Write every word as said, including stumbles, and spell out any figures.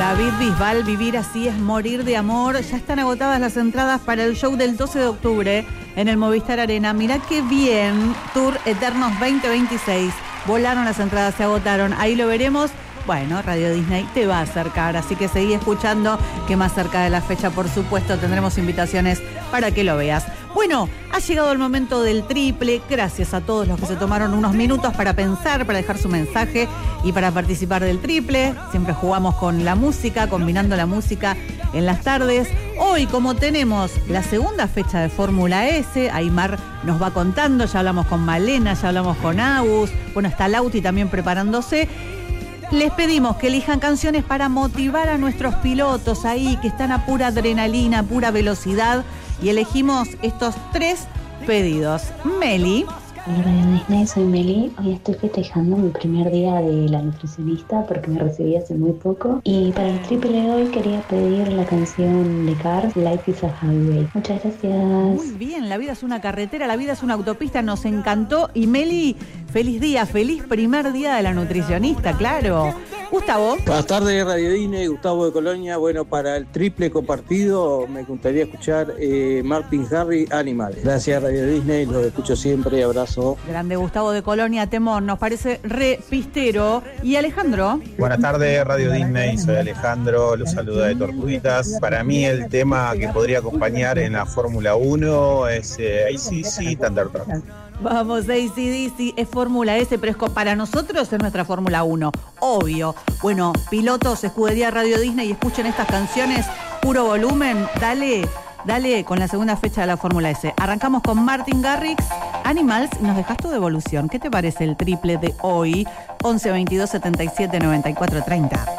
David Bisbal, Vivir así es morir de amor. Ya están agotadas las entradas para el show del doce de octubre en el Movistar Arena. Mirá qué bien, Tour Eternos veinte veintiséis. Volaron las entradas, se agotaron. Ahí lo veremos. Bueno, Radio Disney te va a acercar, así que seguí escuchando, que más cerca de la fecha, por supuesto, tendremos invitaciones para que lo veas. Bueno, ha llegado el momento del triple. Gracias a todos los que se tomaron unos minutos para pensar, para dejar su mensaje y para participar del triple. Siempre jugamos con la música, combinando la música en las tardes. Hoy, como tenemos la segunda fecha de Fórmula S, Aymar nos va contando, ya hablamos con Malena, ya hablamos con Agus, bueno, está Lauti también preparándose. Les pedimos que elijan canciones para motivar a nuestros pilotos ahí, que están a pura adrenalina, pura velocidad, y elegimos estos tres pedidos. Meli. Hola Radio Disney, soy Meli. Hoy estoy festejando mi primer día de la nutricionista porque me recibí hace muy poco. Y para el triple de hoy quería pedir la canción de Cars, Life is a Highway. Muchas gracias. Muy bien, la vida es una carretera, la vida es una autopista, nos encantó. Y Meli, feliz día, feliz primer día de la nutricionista, claro. Gustavo. Buenas tardes, Radio Disney, Gustavo de Colonia. Bueno, para el triple compartido me gustaría escuchar eh, Martin Harry, Animal. Gracias, Radio Disney, los escucho siempre, abrazo. Grande Gustavo de Colonia, temor, nos parece re pistero. ¿Y Alejandro? Buenas tardes, Radio Disney, soy Alejandro, los saluda de Tortuguitas. Para mí el tema que podría acompañar en la Fórmula uno es eh, A C C Thunderstruck. Vamos, A C D C es Fórmula S, pero es para nosotros es nuestra Fórmula uno, obvio. Bueno, pilotos, escudería Radio Disney, y escuchen estas canciones, puro volumen, dale, dale con la segunda fecha de la Fórmula S. Arrancamos con Martin Garrix, Animals, y nos dejas tu devolución. ¿Qué te parece el triple de hoy? once veintidós setenta y siete noventa y cuatro treinta.